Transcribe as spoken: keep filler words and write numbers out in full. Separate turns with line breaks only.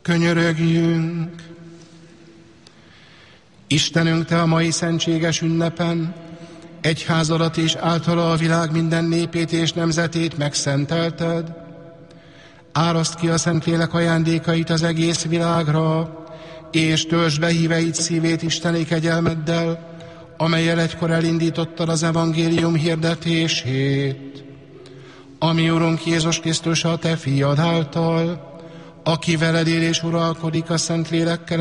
Könyörögjünk! Istenünk, Te a mai szentséges ünnepen egyházadat és általa a világ minden népét és nemzetét megszentelted. Áraszd ki a Szentlélek ajándékait az egész világra, és töltsd be híveid szívét isteni kegyelmeddel, amellyel egykor elindítottad az evangélium hirdetését. Ami Urunk Jézus Krisztus a Te fiad által, aki veled él és uralkodik a Szentlélekkel